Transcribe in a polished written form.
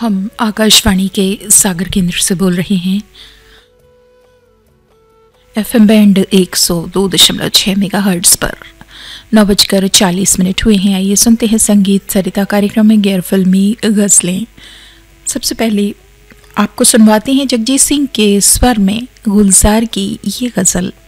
हम आकाशवाणी के सागर केंद्र से बोल रहे हैं। एफएम बैंड 102.6 मेगाहर्ट्ज़ पर 9:40 हुए हैं। आइए सुनते हैं संगीत सरिता कार्यक्रम में गैर फिल्मी गज़लें। सबसे पहले आपको सुनवाते हैं जगजीत सिंह के स्वर में गुलजार की ये गज़ल।